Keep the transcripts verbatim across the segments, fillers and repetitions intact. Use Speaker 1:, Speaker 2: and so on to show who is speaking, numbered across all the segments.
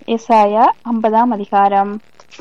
Speaker 1: எசாயா ஐம்பதாம் அதிகாரம்.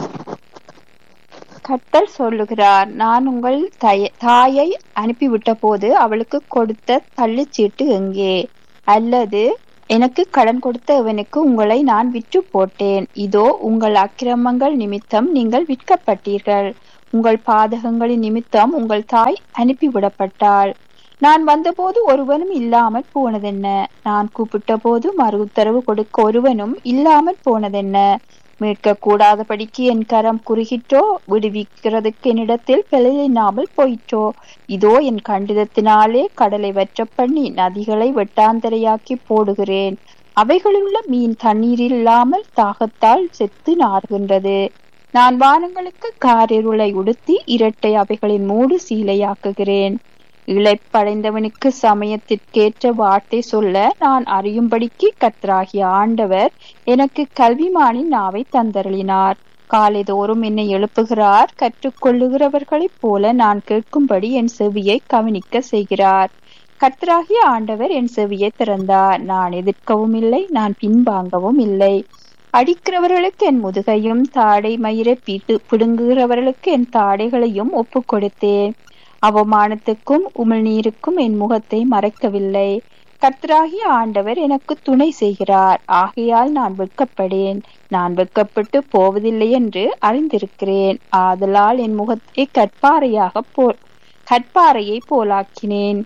Speaker 1: கர்த்தர் சொல்லுகிறார், நான் உங்கள் தய- தாயை அனுப்பிவிட்ட போது அவளுக்கு கொடுத்த தள்ளுச்சீட்டு எங்கே? அல்லது எனக்கு கடன் கொடுத்த இவனுக்கு உங்களை நான் விற்று போட்டேன். இதோ உங்கள் அக்கிரமங்கள் நிமித்தம் நீங்கள் விற்கப்பட்டீர்கள். உங்கள் பாதகங்களின் நிமித்தம் உங்கள் தாய் அனுப்பிவிடப்பட்டாள். நான் வந்தபோது ஒருவனும் இல்லாமற் போனதென்ன? நான் கூப்பிட்ட போது மறு உத்தரவு கொடுக்க ஒருவனும் இல்லாமற் போனதென்ன? மீட்க கூடாதபடிக்கு என் கரம் குறுகிற்றோ? விடுவிக்கிறதுக்கு என்னிடத்தில் பிழையில்லாமல் போயிற்றோ? இதோ என் கண்டிதத்தினாலே கடலை வற்ற பண்ணி நதிகளை வெட்டாந்தரையாக்கி போடுகிறேன். அவைகளிலுள்ள மீன் தண்ணீர் இல்லாமல் தாகத்தால் செத்து நாறுகின்றது. நான் வானங்களுக்கு காரிருளை உடுத்தி இரட்டை அவைகளின் மூடு சீலையாக்குகிறேன். இளைப்படைந்தவனுக்கு சமயத்திற்கேற்ற வார்த்தை சொல்ல நான் அறியும்படிக்கு கர்த்தராகிய ஆண்டவர் எனக்கு கல்விமானின் நாவை தந்தருளினார். காலைதோறும் என்னை எழுப்புகிறார். கற்றுக்கொள்ளுகிறவர்களைப் போல நான் கேட்கும்படி என் செவியை கவனிக்க செய்கிறார். கர்த்தராகிய ஆண்டவர் என் செவியை திறந்தார். நான் எதிர்க்கவும் இல்லை, நான் பின்வாங்கவும் இல்லை. அடிக்கிறவர்களுக்கு என் முதுகையும் தாடை மயிரை பீட்டு பிடுங்குகிறவர்களுக்கு என் தாடைகளையும் ஒப்பு கொடுத்தேன். அவமானத்துக்கும் உமிழ்நீருக்கும் என் முகத்தை மறைக்கவில்லை. கர்த்தராகிய ஆண்டவர் எனக்கு துணை செய்கிறார். ஆகையால் நான் வெட்கப்படேன். நான் வெட்கப்பட்டு போவதில்லை என்று அறிந்திருக்கிறேன். ஆதலால் என் முகத்தை கற்பாறையாக போ கற்பாறையை போலாக்கினேன்.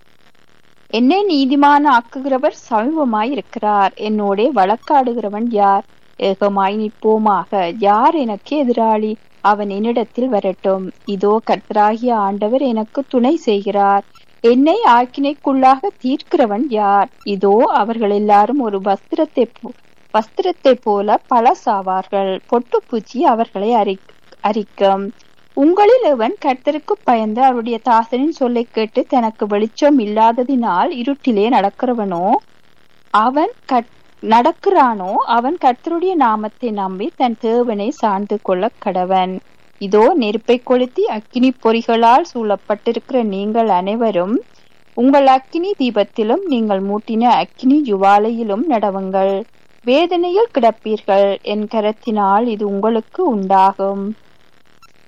Speaker 1: என்னை நீதிமான ஆக்குகிறவர் சமீபமாய் இருக்கிறார். என்னோட வழக்காடுகிறவன் யார்? ஏகமாய் நிற்போமாக. யார் எனக்கு எதிராளி? அவன் என்னிடத்தில் வரட்டும். இதோ கர்த்தராகிய ஆண்டவர் எனக்கு துணை செய்கிறார். என்னை ஆக்கினைக்குள்ளாக தீர்க்கிறவன் யார்? இதோ அவர்கள் எல்லாரும் ஒரு வஸ்திரத்தை வஸ்திரத்தை போல பழசாவார்கள். பொட்டுப்பூச்சி அவர்களை அரி அரிக்கும். உங்களில் எவன் கர்த்தருக்கு பயந்து அவருடைய தாசனின் சொல்லை கேட்டு தனக்கு வெளிச்சம் இல்லாததினால் இருட்டிலே நடக்கிறவனோ அவன் கட் நடக்கிறானோ அவன் கர்த்தருடைய நாமத்தை நம்பி தன் தேவனை சார்ந்து கொள்ள கடவன். இதோ நெருப்பை கொளுத்தி அக்கினி பொறிகளால் சூழப்பட்டிருக்கிற நீங்கள் அனைவரும் உங்கள் அக்கினி தீபத்திலும் நீங்கள் மூட்டின அக்கினி ஜுவாலையிலும் நடவுங்கள். வேதனையில் கிடப்பீர்கள். என் கரத்தினால் இது உங்களுக்கு உண்டாகும்.